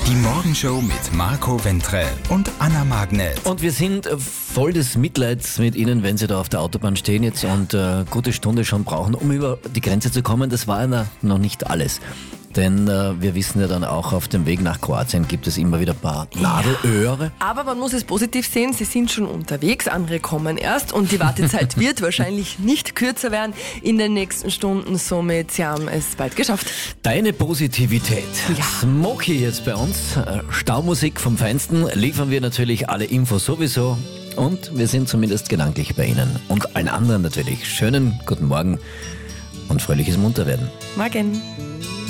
Die Morgenshow mit Marco Ventrell und Anna Magnet. Und wir sind voll des Mitleids mit Ihnen, wenn Sie da auf der Autobahn stehen jetzt und gute Stunde schon brauchen, um über die Grenze zu kommen. Das war ja noch nicht alles. Denn wir wissen ja dann auch, auf dem Weg nach Kroatien gibt es immer wieder ein paar Nadelöhre. Aber man muss es positiv sehen, Sie sind schon unterwegs, andere kommen erst und die Wartezeit wird wahrscheinlich nicht kürzer werden in den nächsten Stunden. Somit, Sie haben es bald geschafft. Deine Positivität. Ja. Smokey jetzt bei uns. Staumusik vom Feinsten. Liefern wir natürlich alle Infos sowieso. Und wir sind zumindest gedanklich bei Ihnen. Und allen anderen natürlich. Schönen guten Morgen und fröhliches Munterwerden. Morgen.